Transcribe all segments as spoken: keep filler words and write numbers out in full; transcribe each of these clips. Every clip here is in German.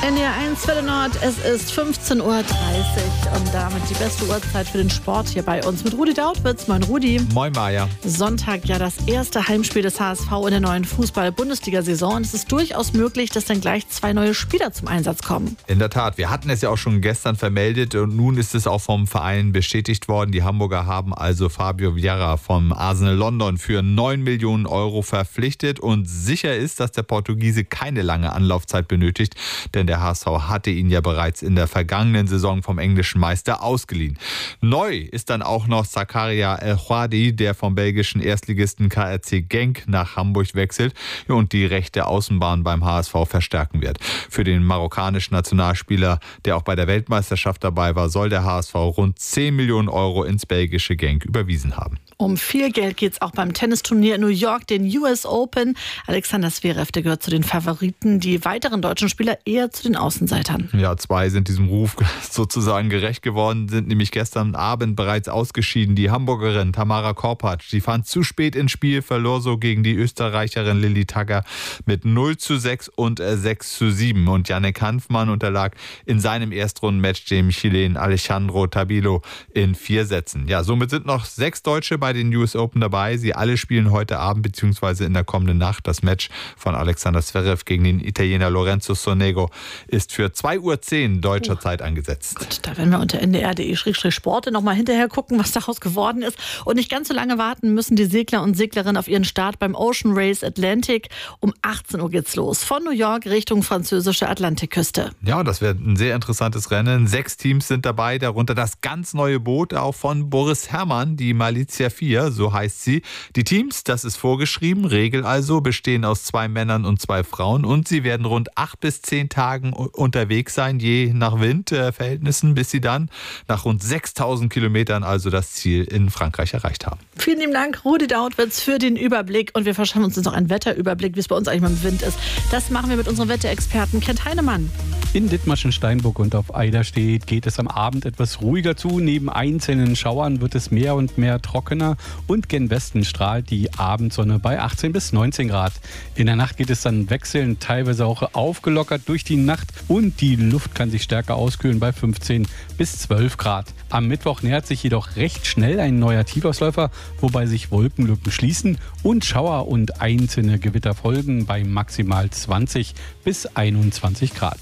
N D R eins Welle Nord, es ist fünfzehn Uhr dreißig und damit die beste Uhrzeit für den Sport hier bei uns mit Rudi Dautwitz. Moin Rudi. Moin Maja. Sonntag ja das erste Heimspiel des H S V in der neuen Fußball-Bundesliga-Saison. Und es ist durchaus möglich, dass dann gleich zwei neue Spieler zum Einsatz kommen. In der Tat, wir hatten es ja auch schon gestern vermeldet und nun ist es auch vom Verein bestätigt worden. Die Hamburger haben also Fabio Vieira vom Arsenal London für neun Millionen Euro verpflichtet und sicher ist, dass der Portugiese keine lange Anlaufzeit benötigt, denn der H S V hatte ihn ja bereits in der vergangenen Saison vom englischen Meister ausgeliehen. Neu ist dann auch noch Zakaria El-Houadi, der vom belgischen Erstligisten K R C Genk nach Hamburg wechselt und die rechte Außenbahn beim H S V verstärken wird. Für den marokkanischen Nationalspieler, der auch bei der Weltmeisterschaft dabei war, soll der H S V rund zehn Millionen Euro ins belgische Genk überwiesen haben. Um viel Geld geht es auch beim Tennisturnier in New York, den U S Open. Alexander Zverev, der gehört zu den Favoriten. Die weiteren deutschen Spieler eher zu den Außenseitern. Ja, zwei sind diesem Ruf sozusagen gerecht geworden, sind nämlich gestern Abend bereits ausgeschieden. Die Hamburgerin Tamara Korpatsch, die fand zu spät ins Spiel, verlor so gegen die Österreicherin Lilly Tagger mit null zu sechs und sechs zu sieben. Und Yannick Hanfmann unterlag in seinem Erstrundenmatch dem Chilen Alejandro Tabilo in vier Sätzen. Ja, somit sind noch sechs Deutsche bei den U S Open dabei. Sie alle spielen heute Abend bzw. in der kommenden Nacht. Das Match von Alexander Zverev gegen den Italiener Lorenzo Sonego ist für zwei Uhr zehn deutscher oh. Zeit angesetzt. Gut, da werden wir unter n d r punkt d e Sport nochmal hinterher gucken, was daraus geworden ist. Und nicht ganz so lange warten müssen die Segler und Seglerinnen auf ihren Start beim Ocean Race Atlantic. Um achtzehn Uhr geht's los. Von New York Richtung französische Atlantikküste. Ja, das wird ein sehr interessantes Rennen. Sechs Teams sind dabei, darunter das ganz neue Boot auch von Boris Herrmann, die Malizia vier, so heißt sie. Die Teams, das ist vorgeschrieben, Regel also, bestehen aus zwei Männern und zwei Frauen und sie werden rund acht bis zehn Tagen unterwegs sein, je nach Windverhältnissen, bis sie dann nach rund sechstausend Kilometern also das Ziel in Frankreich erreicht haben. Vielen lieben Dank, Rudi Dautwitz, für den Überblick. Und wir verschaffen uns jetzt noch einen Wetterüberblick, wie es bei uns eigentlich mit dem Wind ist. Das machen wir mit unserem Wetterexperten Kent Heinemann. In Dithmarschen, Steinburg und auf Eiderstedt geht es am Abend etwas ruhiger zu. Neben einzelnen Schauern wird es mehr und mehr trockener und gen Westen strahlt die Abendsonne bei achtzehn bis neunzehn Grad. In der Nacht geht es dann wechselnd, teilweise auch aufgelockert durch die Nacht und die Luft kann sich stärker auskühlen bei fünfzehn bis zwölf Grad. Am Mittwoch nähert sich jedoch recht schnell ein neuer Tiefausläufer, wobei sich Wolkenlücken schließen und Schauer und einzelne Gewitter folgen bei maximal zwanzig bis einundzwanzig Grad.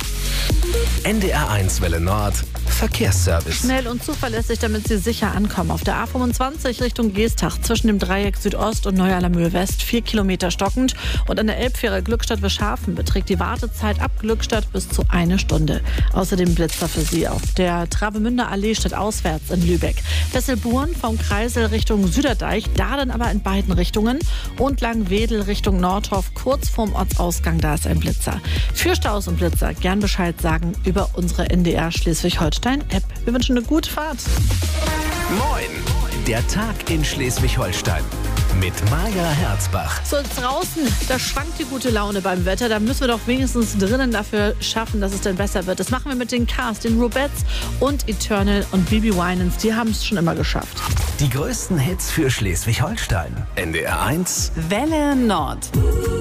N D R eins Welle Nord Verkehrsservice. Schnell und zuverlässig, damit Sie sicher ankommen. Auf der A fünfundzwanzig Richtung Geestach zwischen dem Dreieck Südost und Neuerlamöhe West vier Kilometer stockend. Und an der Elbfähre Glückstadt-Wischhafen beträgt die Wartezeit ab Glückstadt bis zu eine Stunde. Außerdem Blitzer für Sie auf der Travemünder Allee stadtauswärts in Lübeck. Wesselburen vom Kreisel Richtung Süderdeich, da dann aber in beiden Richtungen. Und Langwedel Richtung Nordhof, kurz vorm Ortsausgang, da ist ein Blitzer. Für Staus und Blitzer gern Bescheid sagen über unsere N D R Schleswig-Holstein-App. Wir wünschen eine gute Fahrt. Moin! Der Tag in Schleswig-Holstein mit Maja Herzbach. So, draußen, da schwankt die gute Laune beim Wetter. Da müssen wir doch wenigstens drinnen dafür schaffen, dass es dann besser wird. Das machen wir mit den Cars, den Rubettes und Eternal und Bibi Winans. Die haben es schon immer geschafft. Die größten Hits für Schleswig-Holstein. N D R eins Welle Nord.